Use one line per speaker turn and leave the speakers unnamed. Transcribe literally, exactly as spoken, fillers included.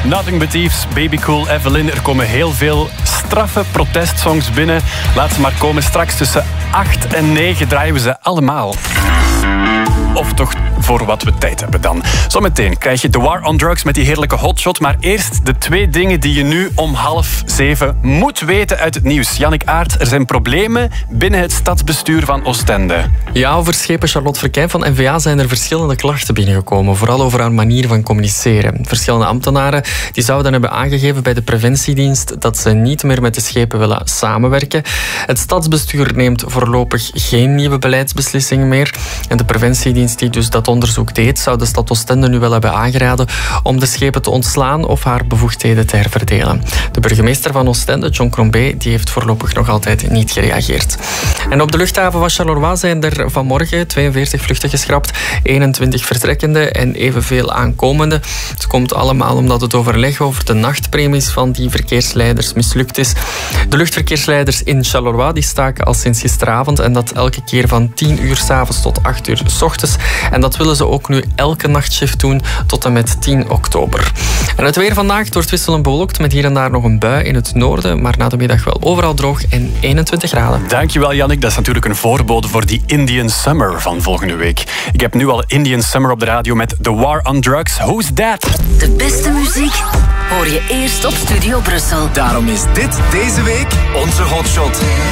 Nothing But Thieves, Baby Cool, Evelyn. Er komen heel veel straffe protestsongs binnen. Laat ze maar komen. Straks tussen acht en negen draaien we ze allemaal. Of toch voor wat we tijd hebben dan. Zometeen krijg je The War on Drugs met die heerlijke hotshot. Maar eerst de twee dingen die je nu om half zeven moet weten uit het nieuws. Jannik Aert, er zijn problemen binnen het stadsbestuur van Oostende.
Ja, over schepen Charlotte Verkijn van N V A zijn er verschillende klachten binnengekomen. Vooral over haar manier van communiceren. Verschillende ambtenaren die zouden hebben aangegeven bij de preventiedienst dat ze niet meer met de schepen willen samenwerken. Het stadsbestuur neemt voorlopig geen nieuwe beleidsbeslissingen meer. En de preventiedienst die dus dat onderzoek deed, zou de stad Oostende nu wel hebben aangeraden om de schepen te ontslaan of haar bevoegdheden te herverdelen. De burgemeester van Oostende, John Crombé, die heeft voorlopig nog altijd niet gereageerd. En op de luchthaven van Charleroi zijn er vanmorgen tweeënveertig vluchten geschrapt, eenentwintig vertrekkende en evenveel aankomende. Het komt allemaal omdat het overleg over de nachtpremies van die verkeersleiders mislukt is. De luchtverkeersleiders in Charleroi die staken al sinds gisteravond en dat elke keer van tien uur 's avonds tot acht uur 's ochtends. En dat willen ze ook nu elke nachtshift doen tot en met tien oktober. En het weer vandaag wordt wisselend bewolkt met hier en daar nog een bui in het noorden, maar na de middag wel overal droog en eenentwintig graden.
Dankjewel Jannik, dat is natuurlijk een voorbode voor die Indian Summer van volgende week. Ik heb nu al Indian Summer op de radio met The War on Drugs. Who's that?
De beste muziek hoor je eerst op Studio Brussel.
Daarom is dit deze week onze hotshot.